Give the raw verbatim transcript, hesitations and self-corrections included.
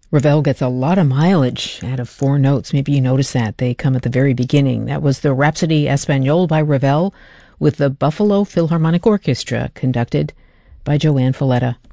Ravel gets a lot of mileage out of four notes. Maybe you notice that. They come at the very beginning. That was the Rhapsody Espagnole by Ravel with the Buffalo Philharmonic Orchestra, conducted by Joanne Falletta.